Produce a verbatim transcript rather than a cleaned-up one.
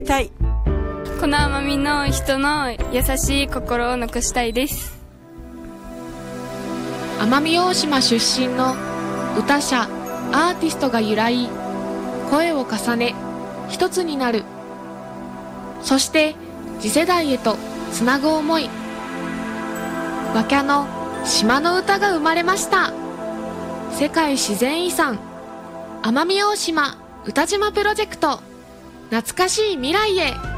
たい。 この奄美の人の優しい心を残したいです。 奄美大島出身の歌者アーティストが由来、声を重ね一つになる。そして次世代へとつなぐ思い、和キャの島の歌が生まれました。世界自然遺産奄美大島歌島プロジェクト、懐かしい未来へ。